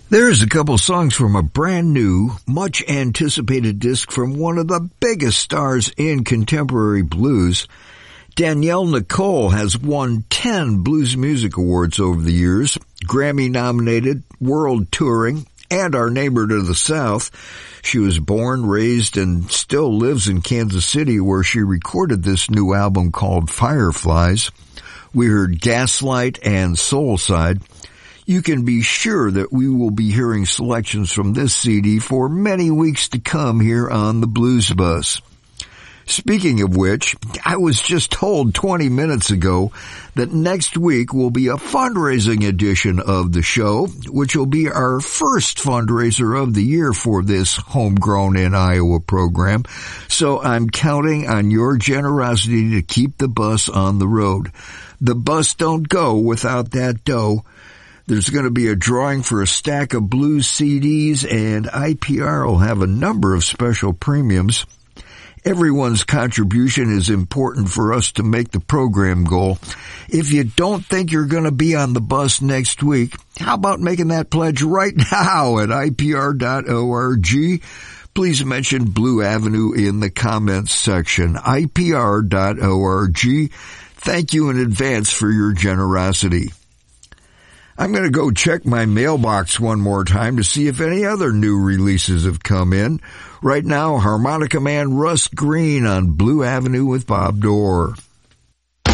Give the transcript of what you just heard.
There's a couple songs from a brand new, much anticipated disc from one of the biggest stars in contemporary blues. Danielle Nicole has won 10 Blues Music Awards over the years, Grammy-nominated, world touring, and our neighbor to the south. She was born, raised, and still lives in Kansas City, where she recorded this new album called Fireflies. We heard Gaslight and Soulside. You can be sure that we will be hearing selections from this CD for many weeks to come here on the Blues Bus. Speaking of which, I was just told 20 minutes ago that next week will be a fundraising edition of the show, which will be our first fundraiser of the year for this Homegrown in Iowa program. So I'm counting on your generosity to keep the bus on the road. The bus don't go without that dough. There's going to be a drawing for a stack of blues CDs, and IPR will have a number of special premiums. Everyone's contribution is important for us to make the program go. If you don't think you're going to be on the bus next week, how about making that pledge right now at IPR.org? Please mention Blue Avenue in the comments section. IPR.org. Thank you in advance for your generosity. I'm going to go check my mailbox one more time to see if any other new releases have come in. Right now, harmonica man Russ Green on Blue Avenue with Bob Dorr.